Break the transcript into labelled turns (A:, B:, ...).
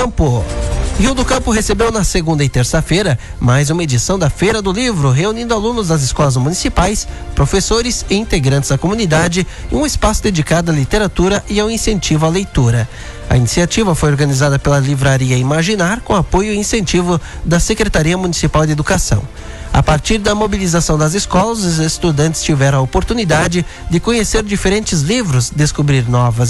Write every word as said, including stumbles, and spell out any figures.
A: Campo. Rio do Campo recebeu na segunda e terça-feira mais uma edição da Feira do Livro, reunindo alunos das escolas municipais, professores e integrantes da comunidade em um espaço dedicado à literatura e ao incentivo à leitura. A iniciativa foi organizada pela Livraria Imaginar, com apoio e incentivo da Secretaria Municipal de Educação. A partir da mobilização das escolas, os estudantes tiveram a oportunidade de conhecer diferentes livros, descobrir novas